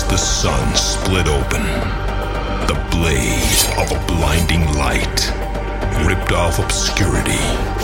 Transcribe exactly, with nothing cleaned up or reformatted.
The sun split open. The blaze of a blinding light ripped off obscurity